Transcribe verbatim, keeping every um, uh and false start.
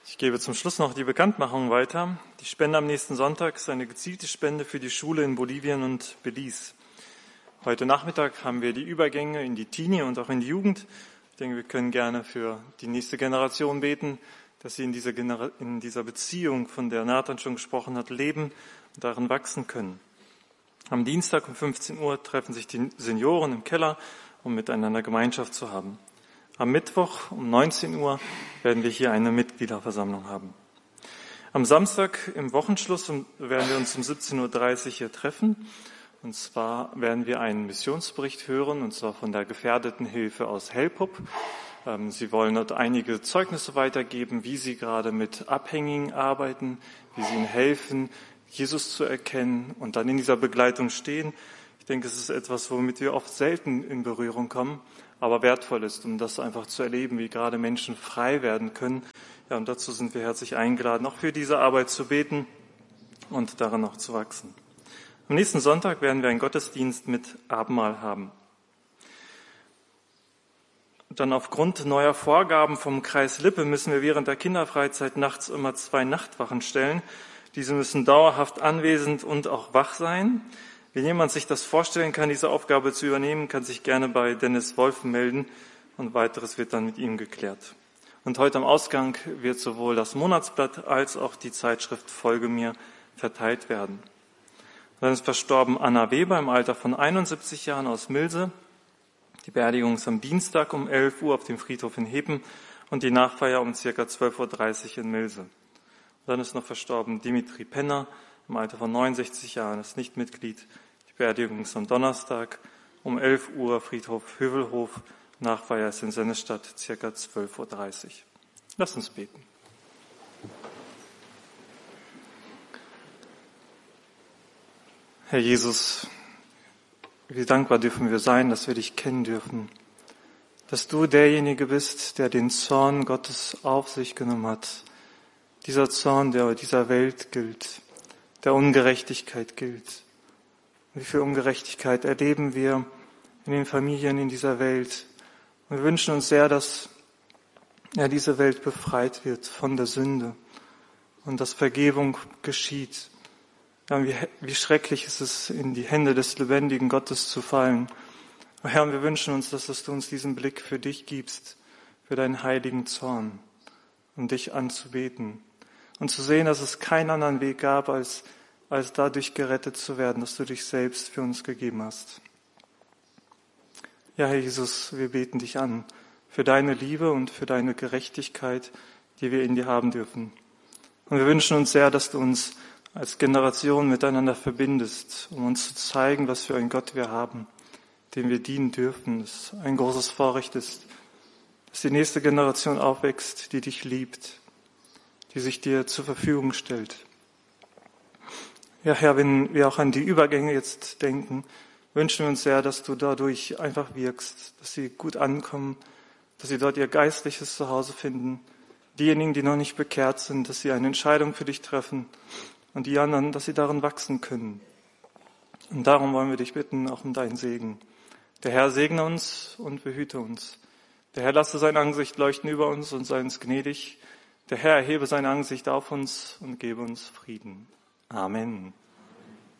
Ich gebe zum Schluss noch die Bekanntmachung weiter. Die Spende am nächsten Sonntag ist eine gezielte Spende für die Schule in Bolivien und Belize. Heute Nachmittag haben wir die Übergänge in die Teenie und auch in die Jugend. Ich denke, wir können gerne für die nächste Generation beten, dass sie in dieser, Genera- in dieser Beziehung, von der Nathan schon gesprochen hat, leben und darin wachsen können. Am Dienstag um fünfzehn Uhr treffen sich die Senioren im Keller, um miteinander Gemeinschaft zu haben. Am Mittwoch um neunzehn Uhr werden wir hier eine Mitgliederversammlung haben. Am Samstag im Wochenschluss werden wir uns um siebzehn Uhr dreißig hier treffen. Und zwar werden wir einen Missionsbericht hören, und zwar von der Gefährdetenhilfe aus Helpup. Sie wollen dort einige Zeugnisse weitergeben, wie sie gerade mit Abhängigen arbeiten, wie sie ihnen helfen, Jesus zu erkennen und dann in dieser Begleitung stehen. Ich denke, es ist etwas, womit wir oft selten in Berührung kommen, aber wertvoll ist, um das einfach zu erleben, wie gerade Menschen frei werden können. Ja, und dazu sind wir herzlich eingeladen, auch für diese Arbeit zu beten und daran auch zu wachsen. Am nächsten Sonntag werden wir einen Gottesdienst mit Abendmahl haben. Dann aufgrund neuer Vorgaben vom Kreis Lippe müssen wir während der Kinderfreizeit nachts immer zwei Nachtwachen stellen. Diese müssen dauerhaft anwesend und auch wach sein. Wenn jemand sich das vorstellen kann, diese Aufgabe zu übernehmen, kann sich gerne bei Dennis Wolf melden und weiteres wird dann mit ihm geklärt. Und heute am Ausgang wird sowohl das Monatsblatt als auch die Zeitschrift Folge mir verteilt werden. Dann ist verstorben Anna Weber im Alter von einundsiebzig Jahren aus Milse. Die Beerdigung ist am Dienstag um elf Uhr auf dem Friedhof in Hepen und die Nachfeier um ca. zwölf Uhr dreißig in Milse. Dann ist noch verstorben Dimitri Penner im Alter von neunundsechzig Jahren, ist nicht Mitglied. Die Beerdigung ist am Donnerstag um elf Uhr, Friedhof Hövelhof. Nachfeier ist in Sennestadt, ca. zwölf Uhr dreißig. Lass uns beten. Herr Jesus, wie dankbar dürfen wir sein, dass wir dich kennen dürfen. Dass du derjenige bist, der den Zorn Gottes auf sich genommen hat. Dieser Zorn, der dieser Welt gilt, der Ungerechtigkeit gilt. Wie viel Ungerechtigkeit erleben wir in den Familien in dieser Welt. Und wir wünschen uns sehr, dass ja, diese Welt befreit wird von der Sünde und dass Vergebung geschieht. Ja, wie, wie schrecklich ist es, in die Hände des lebendigen Gottes zu fallen. Oh Herr, wir wünschen uns, dass du uns diesen Blick für dich gibst, für deinen heiligen Zorn, um dich anzubeten und zu sehen, dass es keinen anderen Weg gab, als, als dadurch gerettet zu werden, dass du dich selbst für uns gegeben hast. Ja, Herr Jesus, wir beten dich an für deine Liebe und für deine Gerechtigkeit, die wir in dir haben dürfen. Und wir wünschen uns sehr, dass du uns als Generation miteinander verbindest, um uns zu zeigen, was für einen Gott wir haben, dem wir dienen dürfen. Das ein großes Vorrecht ist, dass die nächste Generation aufwächst, die dich liebt, die sich dir zur Verfügung stellt. Ja, Herr, wenn wir auch an die Übergänge jetzt denken, wünschen wir uns sehr, dass du dadurch einfach wirkst, dass sie gut ankommen, dass sie dort ihr geistliches Zuhause finden. Diejenigen, die noch nicht bekehrt sind, dass sie eine Entscheidung für dich treffen und die anderen, dass sie darin wachsen können. Und darum wollen wir dich bitten, auch um deinen Segen. Der Herr segne uns und behüte uns. Der Herr lasse sein Angesicht leuchten über uns und sei uns gnädig. Der Herr erhebe sein Angesicht auf uns und gebe uns Frieden. Amen.